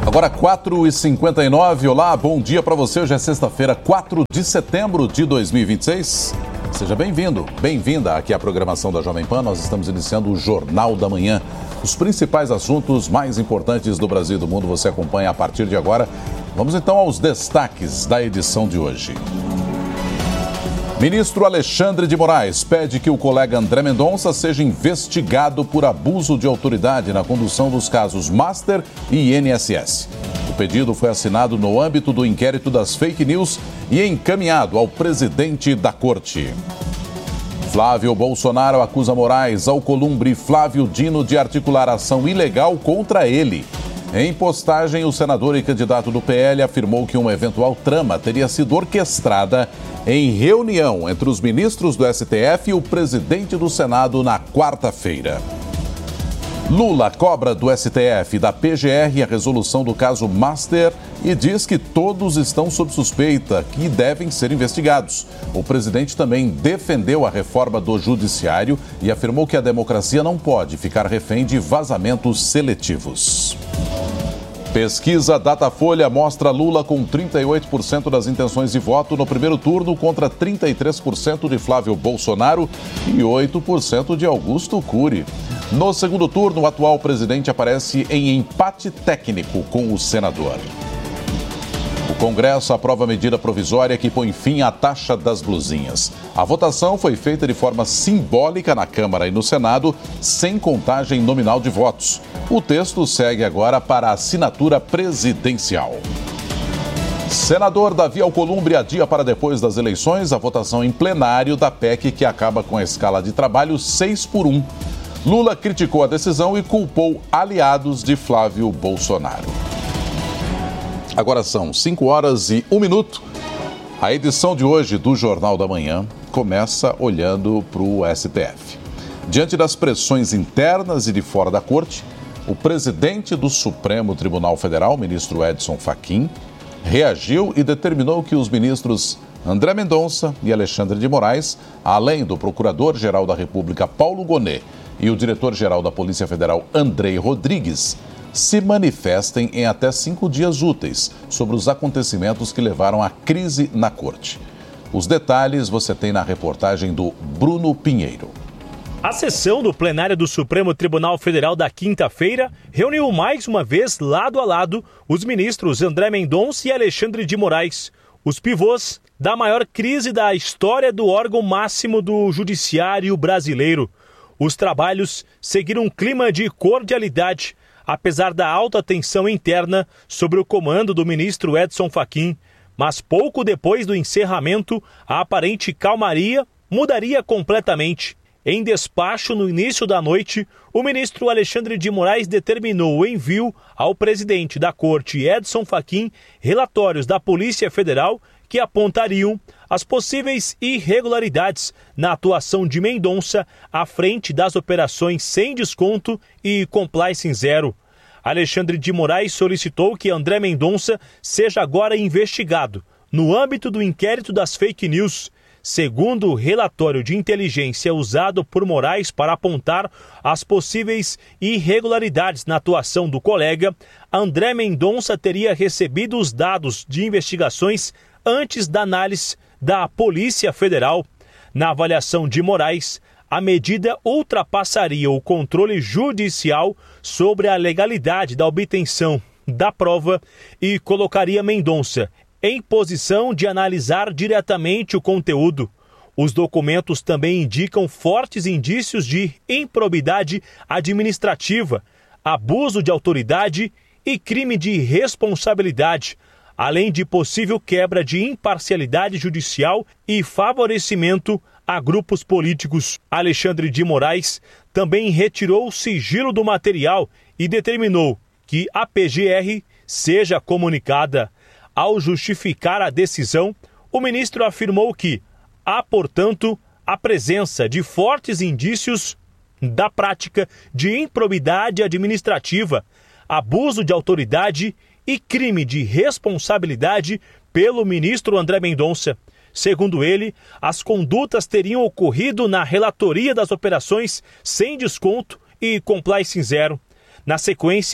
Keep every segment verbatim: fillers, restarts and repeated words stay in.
Agora quatro e cinquenta e nove, olá, bom dia para você. Hoje é sexta-feira, quatro de setembro de dois mil e vinte e seis. Seja bem-vindo, bem-vinda aqui à programação da Jovem Pan. Nós estamos iniciando o Jornal da Manhã. Os principais assuntos mais importantes do Brasil e do mundo você acompanha a partir de agora. Vamos então aos destaques da edição de hoje. Ministro Alexandre de Moraes pede que o colega André Mendonça seja investigado por abuso de autoridade na condução dos casos Master e I N S S. O pedido foi assinado no âmbito do inquérito das fake news e encaminhado ao presidente da Corte. Flávio Bolsonaro acusa Moraes, Alcolumbre e Flávio Dino de articular ação ilegal contra ele. Em postagem, o senador e candidato do P L afirmou que uma eventual trama teria sido orquestrada em reunião entre os ministros do S T F e o presidente do Senado na quarta-feira. Lula cobra do S T F e da P G R a resolução do caso Master e diz que todos estão sob suspeita e devem ser investigados. O presidente também defendeu a reforma do judiciário e afirmou que a democracia não pode ficar refém de vazamentos seletivos. Pesquisa Datafolha mostra Lula com trinta e oito por cento das intenções de voto no primeiro turno contra trinta e três por cento de Flávio Bolsonaro e oito por cento de Augusto Cury. No segundo turno, o atual presidente aparece em empate técnico com o senador. O Congresso aprova a medida provisória que põe fim à taxa das blusinhas. A votação foi feita de forma simbólica na Câmara e no Senado, sem contagem nominal de votos. O texto segue agora para a assinatura presidencial. Senador Davi Alcolumbre adia para depois das eleições a votação em plenário da P E C que acaba com a escala de trabalho seis por um. Lula criticou a decisão e culpou aliados de Flávio Bolsonaro. Agora são cinco horas e um minuto. A edição de hoje do Jornal da Manhã começa olhando para o S T F. Diante das pressões internas e de fora da corte, o presidente do Supremo Tribunal Federal, ministro Edson Fachin, reagiu e determinou que os ministros André Mendonça e Alexandre de Moraes, além do Procurador-Geral da República, Paulo Gonet, e o diretor-geral da Polícia Federal, Andrei Rodrigues, se manifestem em até cinco dias úteis sobre os acontecimentos que levaram à crise na corte. Os detalhes você tem na reportagem do Bruno Pinheiro. A sessão do plenário do Supremo Tribunal Federal da quinta-feira reuniu mais uma vez, lado a lado, os ministros André Mendonça e Alexandre de Moraes, os pivôs da maior crise da história do órgão máximo do judiciário brasileiro. Os trabalhos seguiram um clima de cordialidade, apesar da alta tensão interna sobre o comando do ministro Edson Fachin. Mas pouco depois do encerramento, a aparente calmaria mudaria completamente. Em despacho no início da noite, o ministro Alexandre de Moraes determinou o envio ao presidente da Corte, Edson Fachin, relatórios da Polícia Federal que apontariam as possíveis irregularidades na atuação de Mendonça à frente das operações Sem Desconto e Compliance Zero. Alexandre de Moraes solicitou que André Mendonça seja agora investigado no âmbito do inquérito das fake news. Segundo o relatório de inteligência usado por Moraes para apontar as possíveis irregularidades na atuação do colega, André Mendonça teria recebido os dados de investigações antes da análise da Polícia Federal. Na avaliação de Moraes, a medida ultrapassaria o controle judicial sobre a legalidade da obtenção da prova e colocaria Mendonça em posição de analisar diretamente o conteúdo. Os documentos também indicam fortes indícios de improbidade administrativa, abuso de autoridade e crime de responsabilidade, além de possível quebra de imparcialidade judicial e favorecimento a grupos políticos. Alexandre de Moraes também retirou o sigilo do material e determinou que a P G R seja comunicada. Ao justificar a decisão, o ministro afirmou que há, portanto, a presença de fortes indícios da prática de improbidade administrativa, abuso de autoridade e crime de responsabilidade pelo ministro André Mendonça. Segundo ele, as condutas teriam ocorrido na relatoria das operações Sem Desconto e Compliance Zero. Na sequência,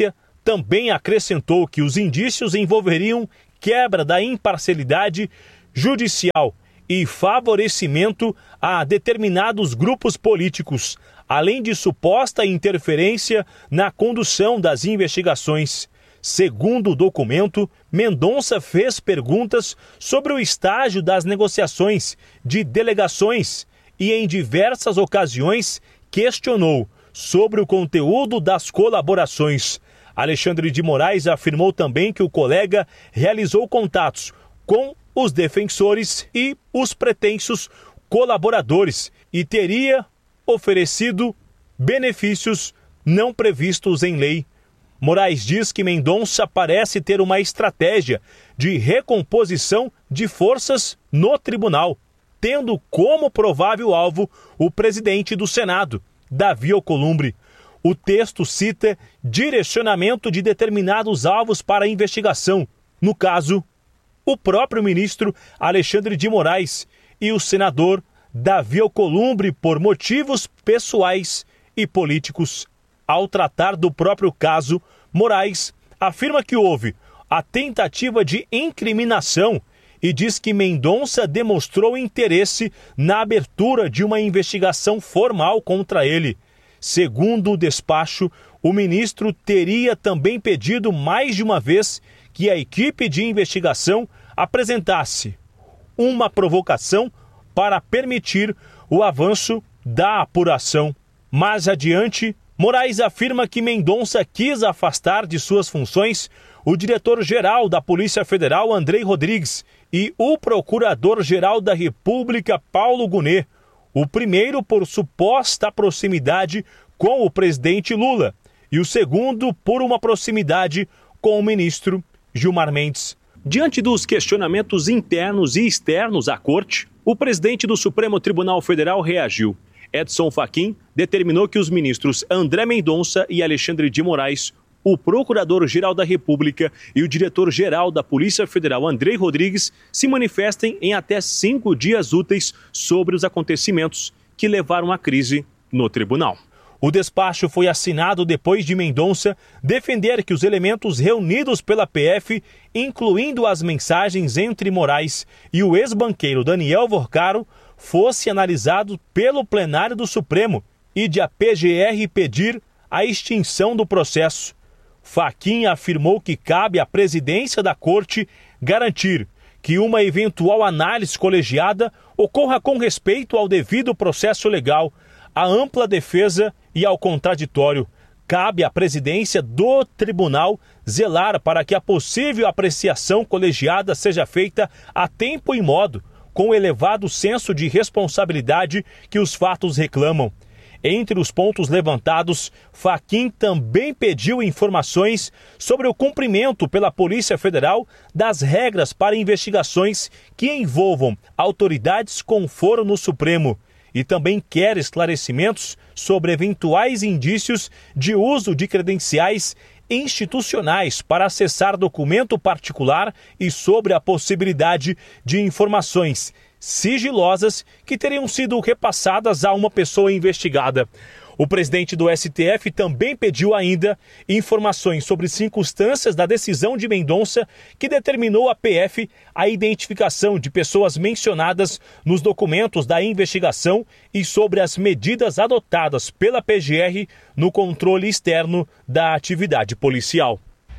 também acrescentou que os indícios envolveriam quebra da imparcialidade judicial e favorecimento a determinados grupos políticos, além de suposta interferência na condução das investigações. Segundo o documento, Mendonça fez perguntas sobre o estágio das negociações de delegações e, em diversas ocasiões, questionou sobre o conteúdo das colaborações. Alexandre de Moraes afirmou também que o colega realizou contatos com os defensores e os pretensos colaboradores e teria oferecido benefícios não previstos em lei. Moraes diz que Mendonça parece ter uma estratégia de recomposição de forças no tribunal, tendo como provável alvo o presidente do Senado, Davi Alcolumbre. O texto cita direcionamento de determinados alvos para a investigação, no caso, o próprio ministro Alexandre de Moraes e o senador Davi Alcolumbre por motivos pessoais e políticos. Ao tratar do próprio caso, Moraes afirma que houve a tentativa de incriminação e diz que Mendonça demonstrou interesse na abertura de uma investigação formal contra ele. Segundo o despacho, o ministro teria também pedido mais de uma vez que a equipe de investigação apresentasse uma provocação para permitir o avanço da apuração. Mais adiante, Moraes afirma que Mendonça quis afastar de suas funções o diretor-geral da Polícia Federal, Andrei Rodrigues, e o procurador-geral da República, Paulo Gonet, o primeiro por suposta proximidade com o presidente Lula e o segundo por uma proximidade com o ministro Gilmar Mendes. Diante dos questionamentos internos e externos à corte, o presidente do Supremo Tribunal Federal reagiu. Edson Fachin determinou que os ministros André Mendonça e Alexandre de Moraes, o procurador-geral da República e o diretor-geral da Polícia Federal, Andrei Rodrigues, se manifestem em até cinco dias úteis sobre os acontecimentos que levaram à crise no tribunal. O despacho foi assinado depois de Mendonça defender que os elementos reunidos pela P F, incluindo as mensagens entre Moraes e o ex-banqueiro Daniel Vorcaro, fosse analisado pelo plenário do Supremo e de a P G R pedir a extinção do processo. Fachin afirmou que cabe à presidência da Corte garantir que uma eventual análise colegiada ocorra com respeito ao devido processo legal, à ampla defesa e ao contraditório. Cabe à presidência do tribunal zelar para que a possível apreciação colegiada seja feita a tempo e modo, com elevado senso de responsabilidade que os fatos reclamam. Entre os pontos levantados, Fachin também pediu informações sobre o cumprimento pela Polícia Federal das regras para investigações que envolvam autoridades com foro no Supremo e também quer esclarecimentos sobre eventuais indícios de uso de credenciais institucionais para acessar documento particular e sobre a possibilidade de informações sigilosas que teriam sido repassadas a uma pessoa investigada. O presidente do S T F também pediu ainda informações sobre circunstâncias da decisão de Mendonça que determinou à P F a identificação de pessoas mencionadas nos documentos da investigação e sobre as medidas adotadas pela P G R no controle externo da atividade policial.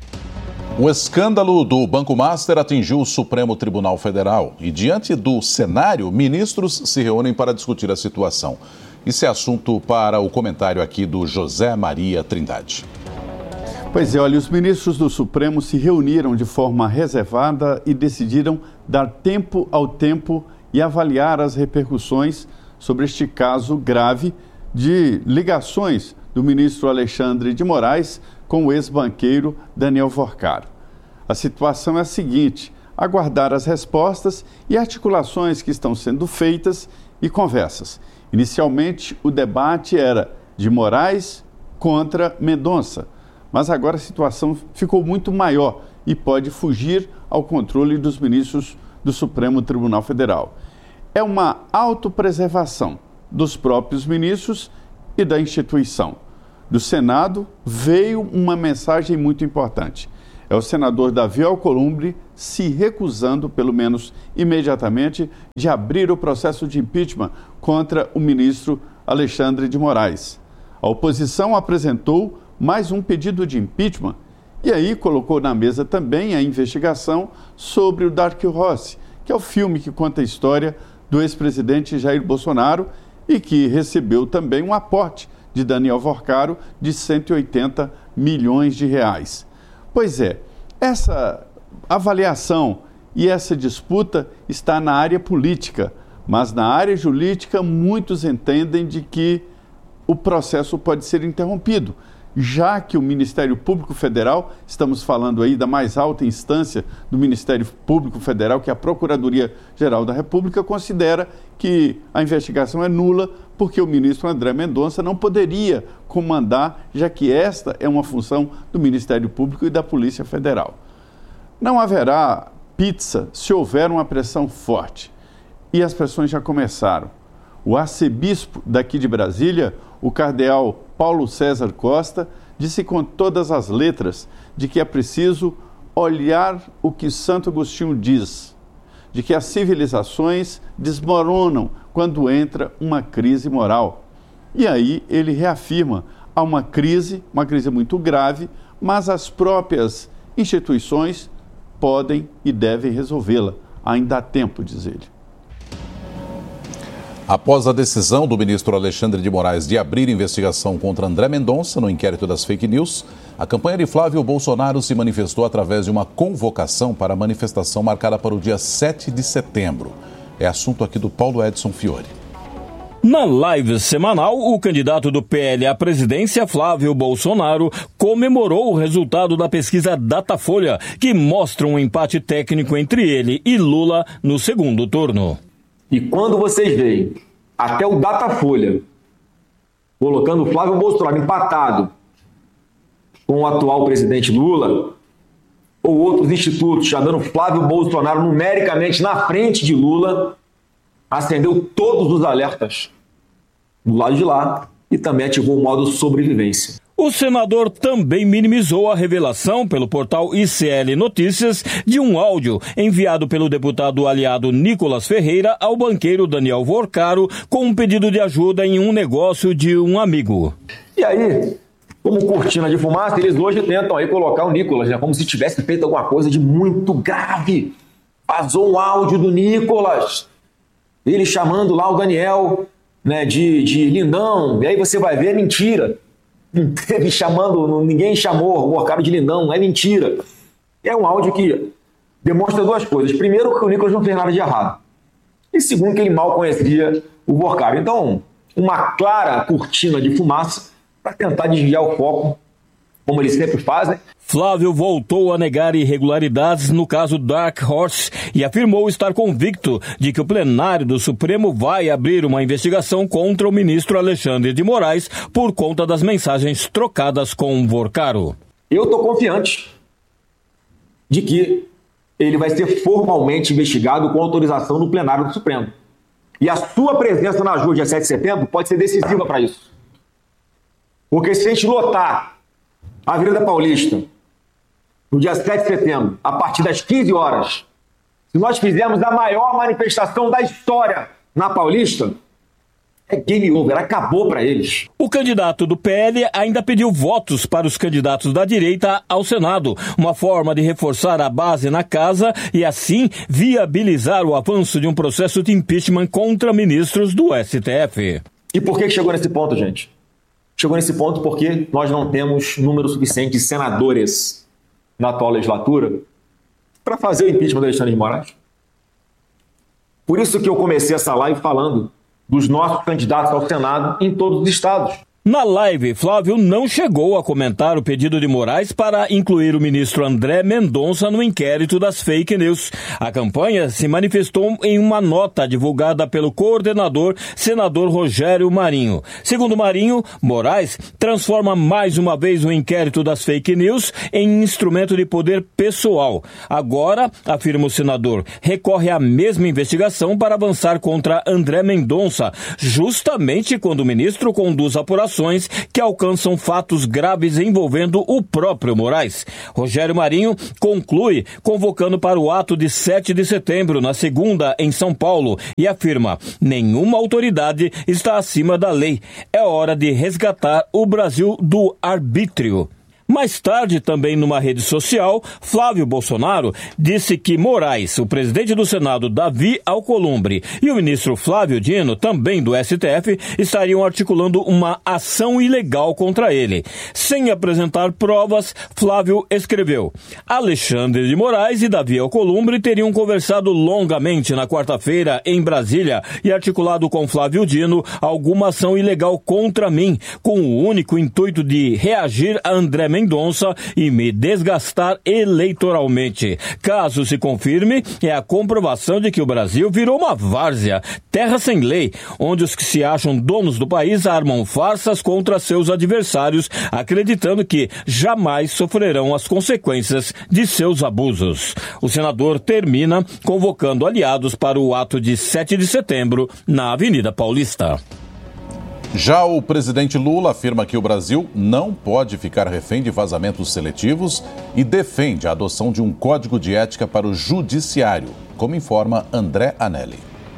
O escândalo do Banco Master atingiu o Supremo Tribunal Federal e, diante do cenário, ministros se reúnem para discutir a situação. Isso é assunto para o comentário aqui do José Maria Trindade. Pois é, olha, os ministros do Supremo se reuniram de forma reservada e decidiram dar tempo ao tempo e avaliar as repercussões sobre este caso grave de ligações do ministro Alexandre de Moraes com o ex-banqueiro Daniel Vorcaro. A situação é a seguinte: aguardar as respostas e articulações que estão sendo feitas e conversas. Inicialmente, o debate era de Moraes contra Mendonça, mas agora a situação ficou muito maior e pode fugir ao controle dos ministros do Supremo Tribunal Federal. É uma autopreservação dos próprios ministros e da instituição. do Senado, veio uma mensagem muito importante. É o senador Davi Alcolumbre se recusando, pelo menos imediatamente, de abrir o processo de impeachment contra o ministro Alexandre de Moraes. A oposição apresentou mais um pedido de impeachment e aí colocou na mesa também a investigação sobre o Dark Horse, que é o filme que conta a história do ex-presidente Jair Bolsonaro e que recebeu também um aporte de Daniel Vorcaro de cento e oitenta milhões de reais. Pois é, essa avaliação e essa disputa está na área política, mas na área jurídica muitos entendem de que o processo pode ser interrompido, já que o Ministério Público Federal, estamos falando aí da mais alta instância do Ministério Público Federal, que é a Procuradoria-Geral da República, considera que a investigação é nula porque o ministro André Mendonça não poderia comandar, já que esta é uma função do Ministério Público e da Polícia Federal. Não haverá pizza se houver uma pressão forte. E as pressões já começaram. O arcebispo daqui de Brasília, o cardeal Paulo César Costa, disse com todas as letras de que é preciso olhar o que Santo Agostinho diz, de que as civilizações desmoronam quando entra uma crise moral. E aí ele reafirma, há uma crise, uma crise muito grave, mas as próprias instituições podem e devem resolvê-la. Ainda há tempo, diz ele. Após a decisão do ministro Alexandre de Moraes de abrir investigação contra André Mendonça no inquérito das fake news, a campanha de Flávio Bolsonaro se manifestou através de uma convocação para a manifestação marcada para o dia sete de setembro. É assunto aqui do Paulo Edson Fiore. Na live semanal, o candidato do P L à presidência, Flávio Bolsonaro, comemorou o resultado da pesquisa Datafolha, que mostra um empate técnico entre ele e Lula no segundo turno. E quando vocês veem até o Datafolha colocando o Flávio Bolsonaro empatado com o atual presidente Lula, ou outros institutos já dando Flávio Bolsonaro numericamente na frente de Lula, acendeu todos os alertas do lado de lá e também ativou o modo sobrevivência. O senador também minimizou a revelação pelo portal I C L Notícias de um áudio enviado pelo deputado aliado Nicolas Ferreira ao banqueiro Daniel Vorcaro com um pedido de ajuda em um negócio de um amigo. E aí, como cortina de fumaça, eles hoje tentam aí colocar o Nicolas, né, como se tivesse feito alguma coisa de muito grave. Vazou um áudio do Nicolas, ele chamando lá o Daniel, né, de, de lindão, e aí você vai ver, é mentira. Não teve chamando, ninguém chamou o Vorcaro de lindão, é mentira. É um áudio que demonstra duas coisas. Primeiro, que o Nicolas não fez nada de errado. E segundo, que ele mal conhecia o Vorcaro. Então, uma clara cortina de fumaça para tentar desviar o foco, como eles sempre fazem. Flávio voltou a negar irregularidades no caso Dark Horse e afirmou estar convicto de que o plenário do Supremo vai abrir uma investigação contra o ministro Alexandre de Moraes por conta das mensagens trocadas com o Vorcaro. Eu estou confiante de que ele vai ser formalmente investigado com autorização do plenário do Supremo. E a sua presença na J U dia sete de setembro pode ser decisiva para isso. Porque se a gente lotar a Avenida Paulista no dia sete de setembro, a partir das quinze horas, se nós fizermos a maior manifestação da história na Paulista, é game over, acabou para eles. O candidato do P L ainda pediu votos para os candidatos da direita ao Senado, uma forma de reforçar a base na casa e assim viabilizar o avanço de um processo de impeachment contra ministros do S T F. E por que chegou nesse ponto, gente? Chegou nesse ponto porque nós não temos número suficiente de senadores na atual legislatura para fazer o impeachment do Alexandre de Moraes. Por isso que eu comecei essa live falando dos nossos candidatos ao Senado em todos os estados. Na live, Flávio não chegou a comentar o pedido de Moraes para incluir o ministro André Mendonça no inquérito das fake news. A campanha se manifestou em uma nota divulgada pelo coordenador, senador Rogério Marinho. Segundo Marinho, Moraes transforma mais uma vez o inquérito das fake news em instrumento de poder pessoal. Agora, afirma o senador, recorre à mesma investigação para avançar contra André Mendonça, justamente quando o ministro conduz apurações investigações que alcançam fatos graves envolvendo o próprio Moraes. Rogério Marinho conclui convocando para o ato de sete de setembro, na segunda, em São Paulo, e afirma: nenhuma autoridade está acima da lei. É hora de resgatar o Brasil do arbítrio. Mais tarde, também numa rede social, Flávio Bolsonaro disse que Moraes, o presidente do Senado, Davi Alcolumbre, e o ministro Flávio Dino, também do S T F, estariam articulando uma ação ilegal contra ele. Sem apresentar provas, Flávio escreveu: Alexandre de Moraes e Davi Alcolumbre teriam conversado longamente na quarta-feira em Brasília e articulado com Flávio Dino alguma ação ilegal contra mim, com o único intuito de reagir a André Mendonça e me desgastar eleitoralmente. Caso se confirme, é a comprovação de que o Brasil virou uma várzea, terra sem lei, onde os que se acham donos do país armam farsas contra seus adversários, acreditando que jamais sofrerão as consequências de seus abusos. O senador termina convocando aliados para o ato de sete de setembro na Avenida Paulista. Já o presidente Lula afirma que o Brasil não pode ficar refém de vazamentos seletivos e defende a adoção de um código de ética para o judiciário, como informa André Anelli.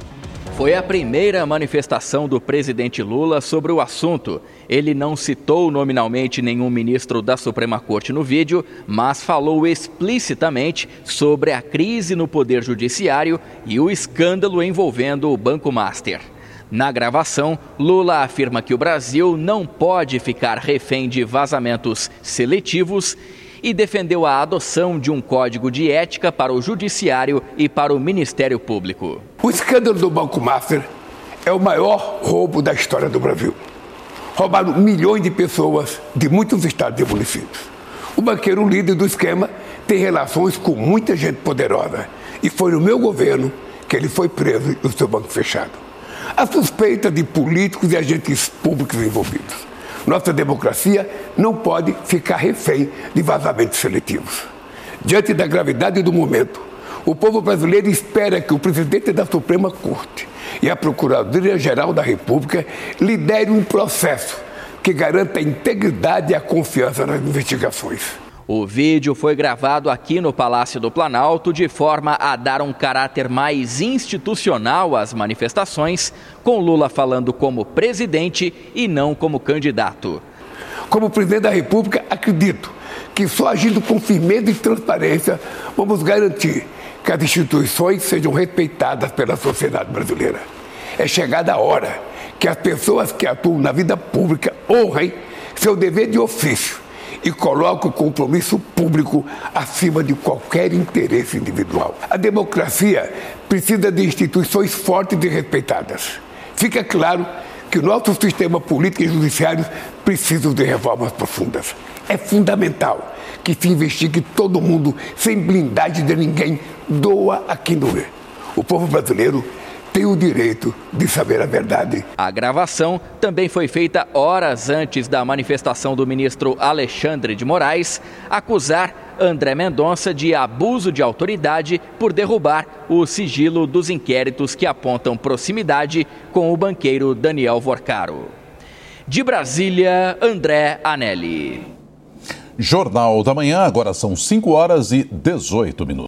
Foi a primeira manifestação do presidente Lula sobre o assunto. Ele não citou nominalmente nenhum ministro da Suprema Corte no vídeo, mas falou explicitamente sobre a crise no Poder Judiciário e o escândalo envolvendo o Banco Master. Na gravação, Lula afirma que o Brasil não pode ficar refém de vazamentos seletivos e defendeu a adoção de um código de ética para o Judiciário e para o Ministério Público. O escândalo do Banco Master é o maior roubo da história do Brasil. Roubaram milhões de pessoas de muitos estados e municípios. O banqueiro líder do esquema tem relações com muita gente poderosa e foi no meu governo que ele foi preso e o seu banco fechado. A suspeita de políticos e agentes públicos envolvidos. Nossa democracia não pode ficar refém de vazamentos seletivos. Diante da gravidade do momento, o povo brasileiro espera que o presidente da Suprema Corte e a Procuradoria-Geral da República liderem um processo que garanta a integridade e a confiança nas investigações. O vídeo foi gravado aqui no Palácio do Planalto de forma a dar um caráter mais institucional às manifestações, com Lula falando como presidente e não como candidato. Como presidente da República, acredito que só agindo com firmeza e transparência vamos garantir que as instituições sejam respeitadas pela sociedade brasileira. É chegada a hora que as pessoas que atuam na vida pública honrem seu dever de ofício e coloca o compromisso público acima de qualquer interesse individual. A democracia precisa de instituições fortes e respeitadas. Fica claro que o nosso sistema político e judiciário precisam de reformas profundas. É fundamental que se investigue todo mundo sem blindagem de ninguém, doa a quem doer. O povo brasileiro tem o direito de saber a verdade. A gravação também foi feita horas antes da manifestação do ministro Alexandre de Moraes acusar André Mendonça de abuso de autoridade por derrubar o sigilo dos inquéritos que apontam proximidade com o banqueiro Daniel Vorcaro. De Brasília, André Anelli. Jornal da Manhã, agora são cinco horas e dezoito minutos.